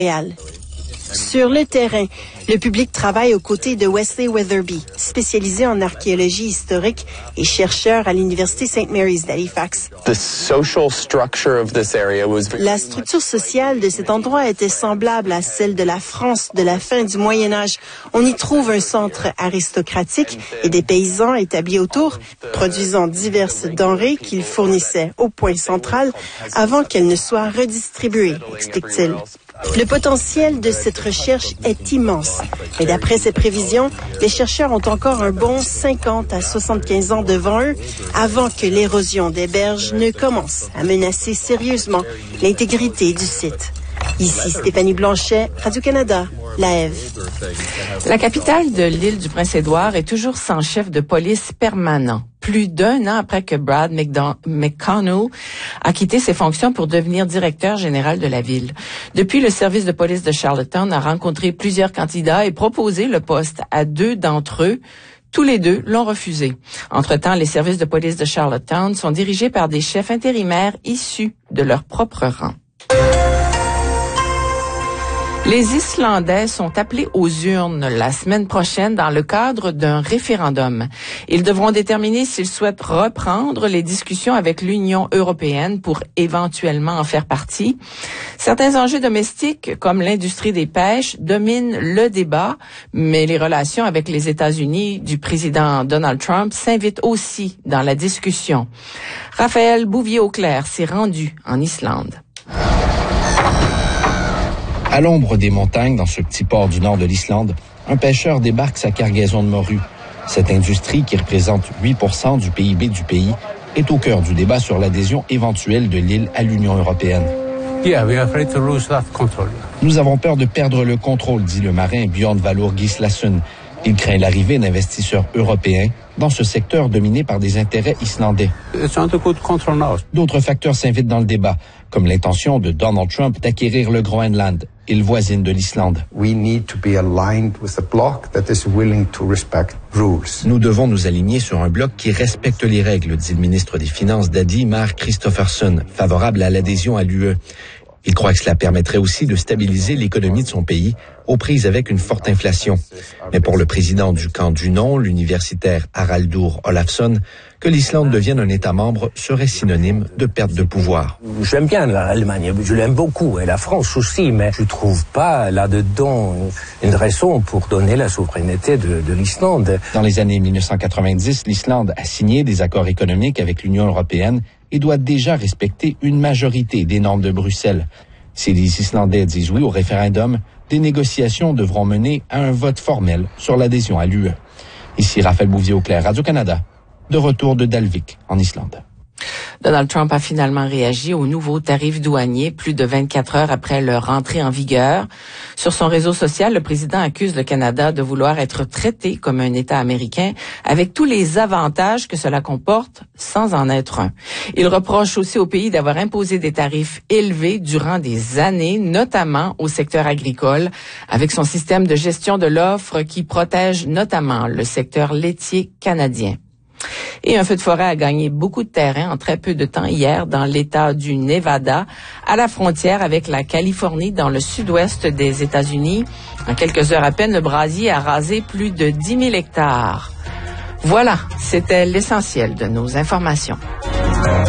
Montréal. Sur le terrain, le public travaille aux côtés de Wesley Weatherby, spécialisé en archéologie historique et chercheur à l'Université St. Mary's d'Halifax. La structure sociale de cet endroit était semblable à celle de la France de la fin du Moyen Âge. On y trouve un centre aristocratique et des paysans établis autour, produisant diverses denrées qu'ils fournissaient au point central avant qu'elles ne soient redistribuées, explique-t-il. Le potentiel de cette recherche est immense. Et d'après ces prévisions, les chercheurs ont encore un bon 50 à 75 ans devant eux avant que l'érosion des berges ne commence à menacer sérieusement l'intégrité du site. Ici Stéphanie Blanchet, Radio-Canada, La Ève. La capitale de l'île du Prince-Édouard est toujours sans chef de police permanent. Plus d'1 an après que Brad McConnell a quitté ses fonctions pour devenir directeur général de la ville. Depuis, le service de police de Charlottetown a rencontré plusieurs candidats et proposé le poste à 2 d'entre eux. Tous les 2 l'ont refusé. Entre-temps, les services de police de Charlottetown sont dirigés par des chefs intérimaires issus de leur propre rang. Les Islandais sont appelés aux urnes la semaine prochaine dans le cadre d'un référendum. Ils devront déterminer s'ils souhaitent reprendre les discussions avec l'Union européenne pour éventuellement en faire partie. Certains enjeux domestiques, comme l'industrie des pêches, dominent le débat, mais les relations avec les États-Unis du président Donald Trump s'invitent aussi dans la discussion. Raphaël Bouvier-Auclair s'est rendu en Islande. À l'ombre des montagnes, dans ce petit port du nord de l'Islande, un pêcheur débarque sa cargaison de morues. Cette industrie, qui représente 8% du PIB du pays, est au cœur du débat sur l'adhésion éventuelle de l'île à l'Union européenne. Nous avons peur de perdre le contrôle, dit le marin Björn Valur Gislason. Il craint l'arrivée d'investisseurs européens dans ce secteur dominé par des intérêts islandais. D'autres facteurs s'invitent dans le débat, comme l'intention de Donald Trump d'acquérir le Groenland, île voisine de l'Islande. Nous devons nous aligner sur un bloc qui respecte les règles, dit le ministre des Finances d'Adi, Mark Kristofferson, favorable à l'adhésion à l'UE. Il croit que cela permettrait aussi de stabiliser l'économie de son pays aux prises avec une forte inflation. Mais pour le président du camp du non, l'universitaire Haraldur Olafsson, que l'Islande devienne un État membre serait synonyme de perte de pouvoir. J'aime bien l'Allemagne, je l'aime beaucoup, et la France aussi, mais je trouve pas là-dedans une raison pour donner la souveraineté de l'Islande. Dans les années 1990, l'Islande a signé des accords économiques avec l'Union européenne et doit déjà respecter une majorité des normes de Bruxelles. Si les Islandais disent oui au référendum, des négociations devront mener à un vote formel sur l'adhésion à l'UE. Ici Raphaël Bouvier-Auclair, Radio-Canada, de retour de Dalvik, en Islande. Donald Trump a finalement réagi aux nouveaux tarifs douaniers plus de 24 heures après leur entrée en vigueur. Sur son réseau social, le président accuse le Canada de vouloir être traité comme un État américain avec tous les avantages que cela comporte sans en être un. Il reproche aussi au pays d'avoir imposé des tarifs élevés durant des années, notamment au secteur agricole, avec son système de gestion de l'offre qui protège notamment le secteur laitier canadien. Et un feu de forêt a gagné beaucoup de terrain en très peu de temps hier dans l'État du Nevada, à la frontière avec la Californie, dans le sud-ouest des États-Unis. En quelques heures à peine, le brasier a rasé plus de 10 000 hectares. Voilà, c'était l'essentiel de nos informations.